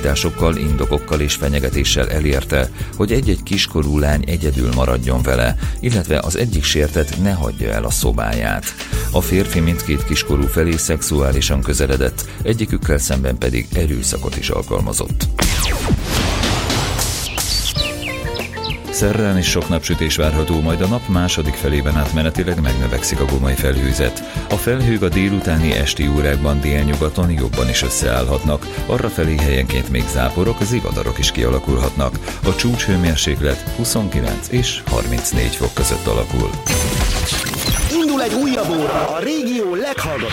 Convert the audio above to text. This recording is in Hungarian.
utasításokkal, indokokkal és fenyegetéssel elérte, hogy egy-egy kiskorú lány egyedül maradjon vele, illetve az egyik sértett ne hagyja el a szobáját. A férfi mindkét kiskorú felé szexuálisan közeledett, egyikükkel szemben pedig erőszakot is alkalmazott. Szerrán is sok napsütés várható, majd a nap második felében átmenetileg megnövekszik a gomoly felhőzet. A felhők a délutáni esti órákban délnyugaton jobban is összeállhatnak, arrafelé helyenként még záporok, zivatarok is kialakulhatnak. A csúcshőmérséklet 29 és 34 fok között alakul. Indul egy újabb óra a régió leghallgatottabb